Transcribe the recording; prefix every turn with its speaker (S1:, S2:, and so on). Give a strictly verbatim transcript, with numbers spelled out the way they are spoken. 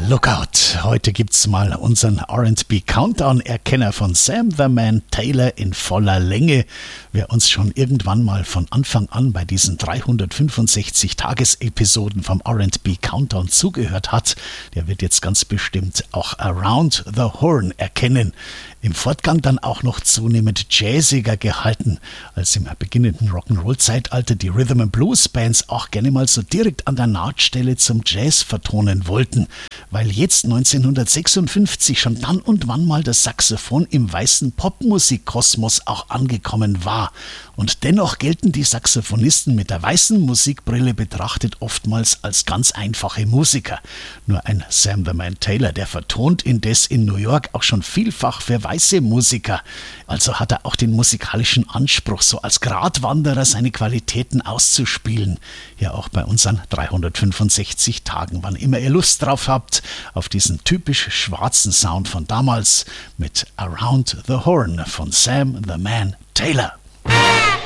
S1: Lookout. Heute gibt's mal unseren R and B Countdown-Erkenner von Sam the Man Taylor in voller Länge. Wer uns schon irgendwann mal von Anfang an bei diesen dreihundertfünfundsechzig Tagesepisoden vom R and B Countdown zugehört hat, der wird jetzt ganz bestimmt auch Around the Horn erkennen. Im Fortgang dann auch noch zunehmend jazziger gehalten, als im beginnenden Rock'n'Roll-Zeitalter die Rhythm and Blues Bands auch gerne mal so direkt an der Nahtstelle zum Jazz vertonen wollten, weil jetzt neunzehnhundertsechsundfünfzig schon dann und wann mal das Saxophon im weißen Popmusikkosmos auch angekommen war. Und dennoch gelten die Saxophonisten mit der weißen Musikbrille betrachtet oftmals als ganz einfache Musiker. Nur ein Sam the Man Taylor, der vertont indes in New York auch schon vielfach für weiße Musiker. Also hat er auch den musikalischen Anspruch, so als Gratwanderer seine Qualitäten auszuspielen. Ja, auch bei unseren dreihundertfünfundsechzig Tagen, wann immer ihr Lust drauf habt, auf diesen typisch schwarzen Sound von damals mit Around the Horn von Sam the Man Taylor.